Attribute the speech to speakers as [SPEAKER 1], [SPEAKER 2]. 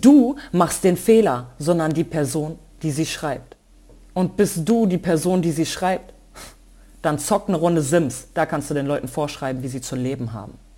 [SPEAKER 1] du machst den Fehler, sondern die Person, die sie schreibt. Und bist du die Person, die sie schreibt, dann zock eine Runde Sims. Da kannst du den Leuten vorschreiben, wie sie zu leben haben.